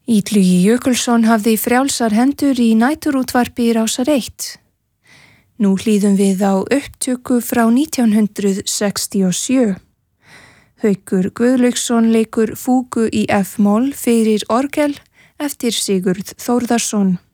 Illugi Jökulsson hafði frjálsar hendur í næturútvarpi Rásar 1. Nú hlýðum við á upptöku frá 1967. Haukur Guðlaugsson leikur fúgu í F-moll fyrir orgel eftir Sigurð Þórðarsson.